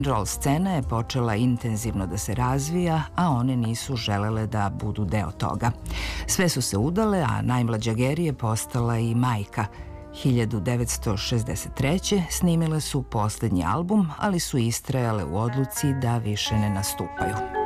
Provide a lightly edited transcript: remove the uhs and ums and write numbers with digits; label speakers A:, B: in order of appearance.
A: Roll scena je počela intenzivno da se razvija, a one nisu želele da budu deo toga. Sve su se udale, a najmlađa Geri je postala i majka. 1963. snimile su poslednji album, ali su istrajale u odluci da više ne nastupaju.